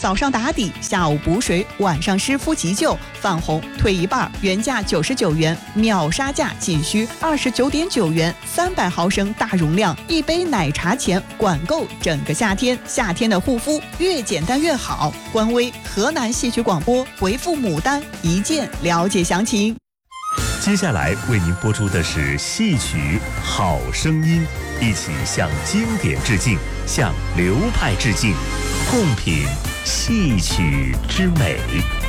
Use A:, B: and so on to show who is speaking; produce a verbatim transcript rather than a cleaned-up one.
A: 早上打底，下午补水，晚上湿敷急救。泛红退一半，原价九十九元，秒杀价仅需二十九点九元，三百毫升大容量，一杯奶茶钱管够整个夏天。夏天的护肤越简单越好。官微河南戏曲广播回复牡丹一键了解详情。
B: 接下来为您播出的是戏曲好声音，一起向经典致敬，向流派致敬，共品戏曲之美。